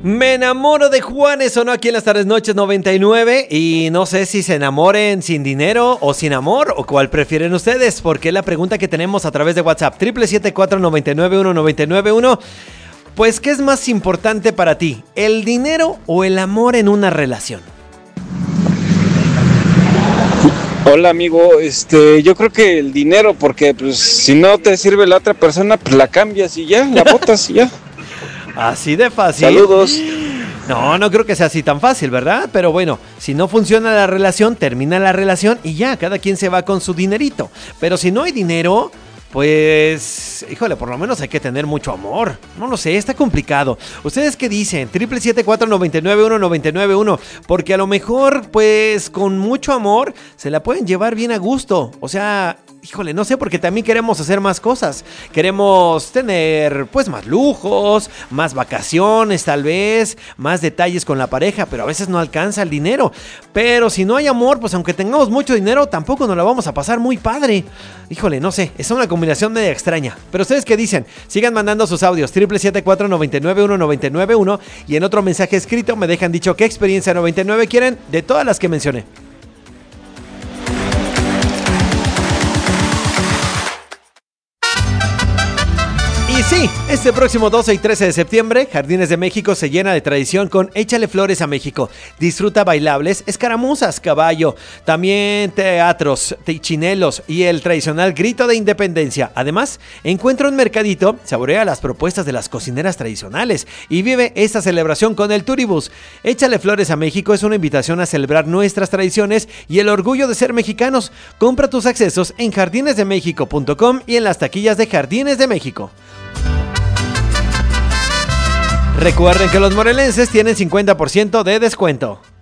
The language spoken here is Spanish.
Me enamoro de Juanes, sonó aquí en las tardes noches 99 y no sé si se enamoren sin dinero o sin amor o cuál prefieren ustedes, porque es la pregunta que tenemos a través de WhatsApp 777-499-1991. Pues, ¿qué es más importante para ti? ¿El dinero o el amor en una relación? Hola amigo, yo creo que el dinero, porque pues si no te sirve la otra persona, pues la cambias y ya, la botas y ya. Así de fácil. Saludos. No creo que sea así tan fácil, ¿verdad? Pero bueno, si no funciona la relación, termina la relación y ya, cada quien se va con su dinerito. Pero si no hay dinero, pues, híjole, por lo menos hay que tener mucho amor. No lo sé, está complicado. ¿Ustedes qué dicen? 777-499-1991. Porque a lo mejor, pues, con mucho amor, se la pueden llevar bien a gusto. O sea, híjole, no sé, porque también queremos hacer más cosas. Queremos tener, pues, más lujos, más vacaciones, tal vez, más detalles con la pareja, pero a veces no alcanza el dinero. Pero si no hay amor, pues, aunque tengamos mucho dinero, tampoco nos la vamos a pasar muy padre. Híjole, no sé, es una combinación media extraña. Pero ¿ustedes qué dicen? Sigan mandando sus audios, 777-499-1991, y en otro mensaje escrito me dejan dicho qué experiencia 99 quieren de todas las que mencioné. Y sí, este próximo 12 y 13 de septiembre, Jardines de México se llena de tradición con Échale Flores a México. Disfruta bailables, escaramuzas, caballo, también teatros, chinelos y el tradicional grito de independencia. Además, encuentra un mercadito, saborea las propuestas de las cocineras tradicionales y vive esta celebración con el Turibus. Échale Flores a México es una invitación a celebrar nuestras tradiciones y el orgullo de ser mexicanos. Compra tus accesos en jardinesdemexico.com y en las taquillas de Jardines de México. Recuerden que los morelenses tienen 50% de descuento.